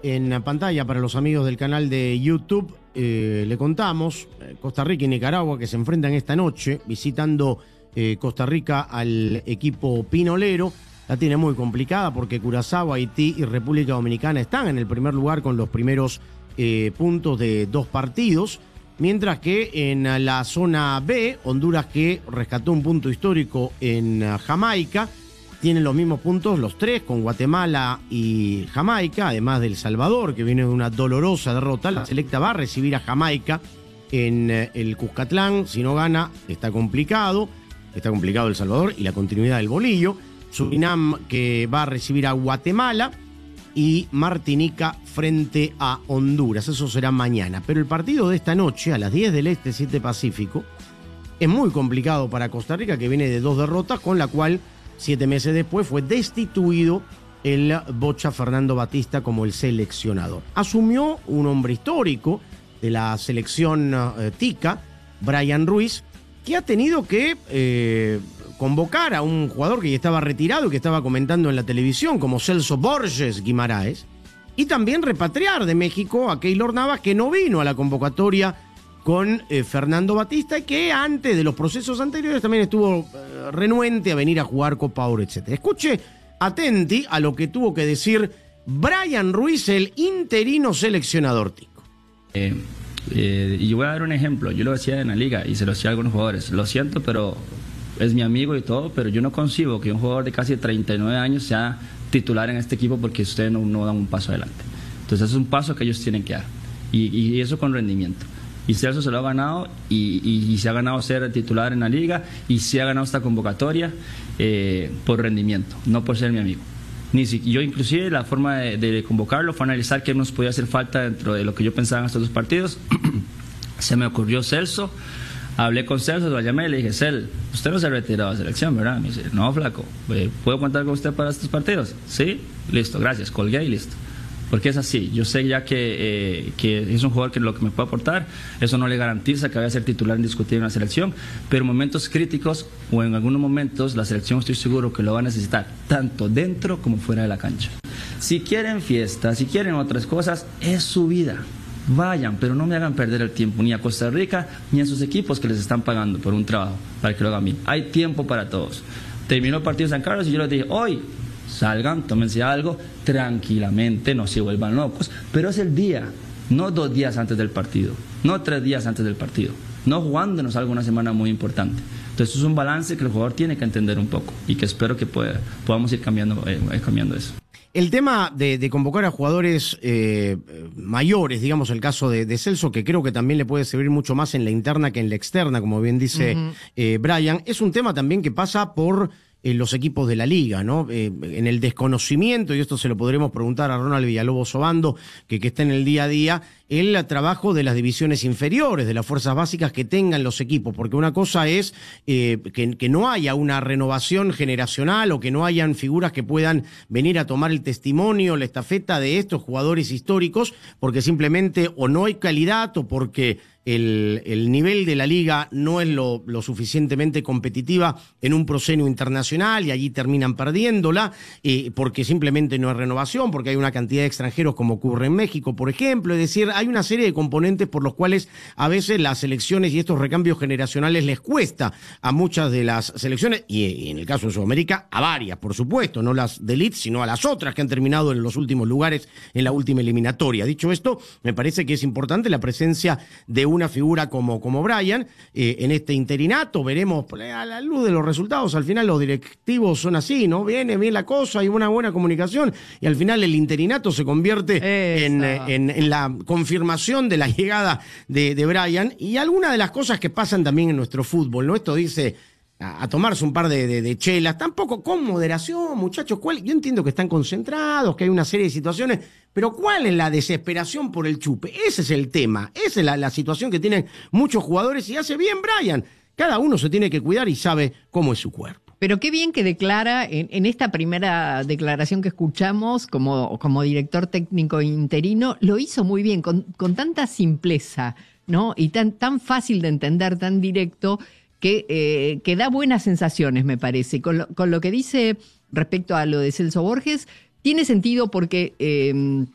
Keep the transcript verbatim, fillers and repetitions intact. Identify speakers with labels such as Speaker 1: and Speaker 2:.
Speaker 1: en pantalla para los amigos del canal de YouTube. Eh, le contamos, eh, Costa Rica y Nicaragua que se enfrentan esta noche, visitando eh, Costa Rica al equipo pinolero. La tiene muy complicada porque Curazao, Haití y República Dominicana están en el primer lugar con los primeros eh, puntos de dos partidos. Mientras que en la zona B, Honduras, que rescató un punto histórico en Jamaica, tienen los mismos puntos los tres, con Guatemala y Jamaica, además de El Salvador, que viene de una dolorosa derrota. La selecta va a recibir a Jamaica en el Cuscatlán. Si no gana, está complicado. Está complicado El Salvador y la continuidad del bolillo. Surinam, que va a recibir a Guatemala, y Martinica frente a Honduras. Eso será mañana. Pero el partido de esta noche, a las diez del Este, siete Pacífico, es muy complicado para Costa Rica, que viene de dos derrotas, con la cual siete meses después fue destituido el Bocha Fernando Batista como el seleccionador. Asumió un hombre histórico de la selección eh, tica, Brian Ruiz, que ha tenido que eh, convocar a un jugador que ya estaba retirado y que estaba comentando en la televisión, como Celso Borges Guimaraes, y también repatriar de México a Keylor Navas, que no vino a la convocatoria con eh, Fernando Batista, y que antes de los procesos anteriores también estuvo eh, renuente a venir a jugar Copa Oro, etcétera. Escuche atenti a lo que tuvo que decir Brian Ruiz, el interino seleccionador tico.
Speaker 2: Eh, eh, y yo voy a dar un ejemplo. Yo lo decía en la liga y se lo decía a algunos jugadores. Lo siento, pero es mi amigo y todo, pero yo no concibo que un jugador de casi treinta y nueve años sea titular en este equipo porque ustedes no, no dan un paso adelante. Entonces es un paso que ellos tienen que dar, y, y eso con rendimiento. Y Celso se lo ha ganado, y, y, y se ha ganado ser titular en la liga, y se ha ganado esta convocatoria eh, por rendimiento, no por ser mi amigo. Ni si, yo inclusive la forma de, de convocarlo fue analizar qué nos podía hacer falta dentro de lo que yo pensaba en estos dos partidos. Se me ocurrió Celso. Hablé con Celso, lo llamé y le dije: Cel, usted no se ha retirado de la selección, ¿verdad? Me dice: no, flaco, ¿puedo contar con usted para estos partidos? Sí, listo, gracias, colgué y listo. Porque es así, yo sé ya que, eh, que es un jugador que lo que me puede aportar. Eso no le garantiza que vaya a ser titular indiscutible en la selección, pero en momentos críticos o en algunos momentos la selección estoy seguro que lo va a necesitar, tanto dentro como fuera de la cancha. Si quieren fiesta, si quieren otras cosas, es su vida. Vayan, pero no me hagan perder el tiempo ni a Costa Rica ni a sus equipos que les están pagando por un trabajo para que lo hagan bien. Hay tiempo para todos. Terminó el partido de San Carlos y yo les dije: hoy salgan, tómense algo tranquilamente, no se vuelvan locos, pero es el día, no dos días antes del partido, no tres días antes del partido, no jugándonos algo una semana muy importante. Entonces es un balance que el jugador tiene que entender un poco y que espero que pueda, podamos ir cambiando, eh, cambiando eso.
Speaker 1: El tema de, de convocar a jugadores eh, mayores, digamos el caso de, de Celso, que creo que también le puede servir mucho más en la interna que en la externa, como bien dice uh-huh. eh, Brian, es un tema también que pasa por eh, los equipos de la liga, ¿no? Eh, en el desconocimiento, y esto se lo podremos preguntar a Ronald Villalobos Obando, que, que está en el día a día, el trabajo de las divisiones inferiores, de las fuerzas básicas que tengan los equipos, porque una cosa es eh, que, que no haya una renovación generacional o que no hayan figuras que puedan venir a tomar el testimonio, la estafeta de estos jugadores históricos, porque simplemente o no hay calidad o porque el, el nivel de la liga no es lo, lo suficientemente competitiva en un proscenio internacional y allí terminan perdiéndola, eh, porque simplemente no hay renovación, porque hay una cantidad de extranjeros como ocurre en México, por ejemplo. Es decir, hay una serie de componentes por los cuales a veces las selecciones y estos recambios generacionales les cuesta a muchas de las selecciones, y en el caso de Sudamérica, a varias, por supuesto, no las de elite, sino a las otras que han terminado en los últimos lugares en la última eliminatoria. Dicho esto, me parece que es importante la presencia de una figura como, como Brian eh, en este interinato. Veremos a la luz de los resultados. Al final los directivos son así, ¿no? Viene bien la cosa, hay una buena comunicación y al final el interinato se convierte en, en, en la confirmación de la llegada de, de Brian, y algunas de las cosas que pasan también en nuestro fútbol, ¿no? Esto dice a, a tomarse un par de, de, de chelas, tampoco con moderación, muchachos. ¿Cuál? Yo entiendo que están concentrados, que hay una serie de situaciones, pero ¿cuál es la desesperación por el chupe? Ese es el tema, esa es la, la situación que tienen muchos jugadores, y hace bien Brian. Cada uno se tiene que cuidar y sabe cómo es su cuerpo.
Speaker 3: Pero qué bien que declara, en, en esta primera declaración que escuchamos como, como director técnico interino, lo hizo muy bien, con, con tanta simpleza, ¿no? Y tan, tan fácil de entender, tan directo, que, eh, que da buenas sensaciones, me parece. Con lo, con lo que dice respecto a lo de Celso Borges, tiene sentido porque eh,